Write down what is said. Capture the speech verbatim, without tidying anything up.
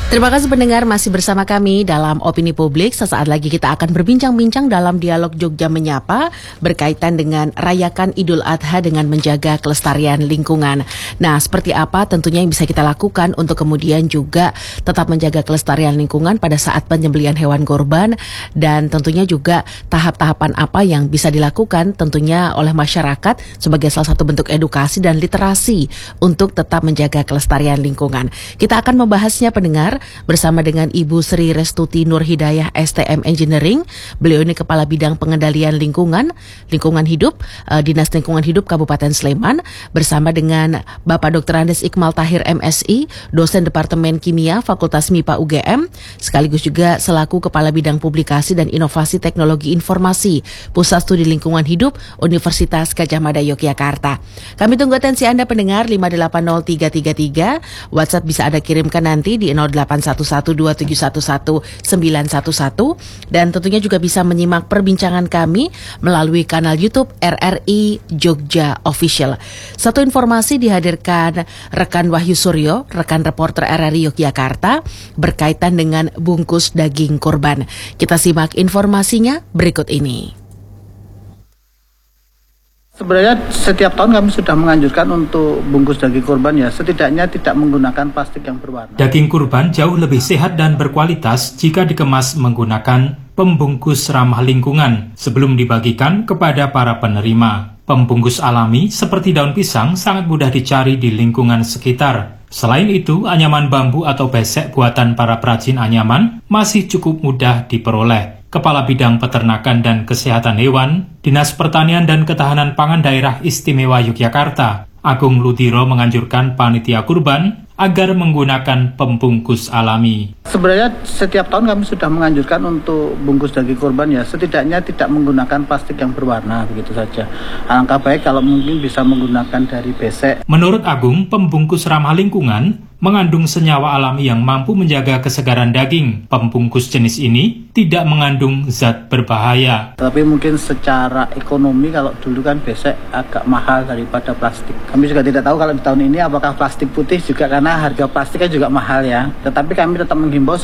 Terima kasih pendengar masih bersama kami dalam Opini Publik. Sesaat lagi kita akan berbincang-bincang dalam dialog Jogja Menyapa berkaitan dengan rayakan Idul Adha dengan menjaga kelestarian lingkungan. Nah, seperti apa tentunya yang bisa kita lakukan untuk kemudian juga tetap menjaga kelestarian lingkungan pada saat penyembelihan hewan kurban, dan tentunya juga tahap-tahapan apa yang bisa dilakukan tentunya oleh masyarakat sebagai salah satu bentuk edukasi dan literasi untuk tetap menjaga kelestarian lingkungan. Kita akan membahasnya pendengar bersama dengan Ibu Sri Restuti Nur Hidayah S T M Engineering. Beliau ini Kepala Bidang Pengendalian Lingkungan, Lingkungan Hidup, uh, Dinas Lingkungan Hidup Kabupaten Sleman, bersama dengan Bapak Doktor Andes Iqmal Tahir M Si, dosen Departemen Kimia Fakultas M I P A U G M, sekaligus juga selaku Kepala Bidang Publikasi dan Inovasi Teknologi Informasi, Pusat Studi Lingkungan Hidup, Universitas Gadjah Mada Yogyakarta. Kami tunggu atensi Anda pendengar lima delapan nol tiga tiga tiga, WhatsApp bisa Anda kirimkan nanti di nol delapan satu satu dua tujuh satu satu sembilan satu satu, dan tentunya juga bisa menyimak perbincangan kami melalui kanal YouTube R R I Jogja Official. Satu informasi dihadirkan rekan Wahyu Suryo, rekan reporter R R I Yogyakarta, berkaitan dengan bungkus daging kurban. Kita simak informasinya berikut ini. Sebenarnya setiap tahun kami sudah menganjurkan untuk bungkus daging kurban ya setidaknya tidak menggunakan plastik yang berwarna. Daging kurban jauh lebih sehat dan berkualitas jika dikemas menggunakan pembungkus ramah lingkungan sebelum dibagikan kepada para penerima. Pembungkus alami seperti daun pisang sangat mudah dicari di lingkungan sekitar. Selain itu, anyaman bambu atau besek buatan para perajin anyaman masih cukup mudah diperoleh. Kepala Bidang Peternakan dan Kesehatan Hewan, Dinas Pertanian dan Ketahanan Pangan Daerah Istimewa Yogyakarta, Agung Ludiro menganjurkan panitia kurban agar menggunakan pembungkus alami. Sebenarnya setiap tahun kami sudah menganjurkan untuk bungkus daging kurban ya setidaknya tidak menggunakan plastik yang berwarna, begitu saja. Alangkah baik kalau mungkin bisa menggunakan dari besek. Menurut Agung, pembungkus ramah lingkungan mengandung senyawa alami yang mampu menjaga kesegaran daging. Pembungkus jenis ini tidak mengandung zat berbahaya. Tapi mungkin secara ekonomi kalau dulu kan besek agak mahal daripada plastik. Kami juga tidak tahu kalau di tahun ini apakah plastik putih juga, karena harga plastiknya juga mahal ya. Tetapi kami tetap menghimbau